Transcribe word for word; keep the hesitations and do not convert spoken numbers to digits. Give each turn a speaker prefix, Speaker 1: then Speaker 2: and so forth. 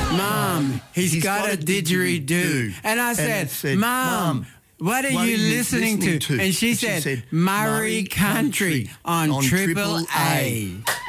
Speaker 1: Mum, he's, he's got, got a didgeridoo. didgeridoo. And I said, and said Mum, what are, what you, are you listening, listening to? to? And she, and said, she said, Murray Country, Country on, on Triple A. A.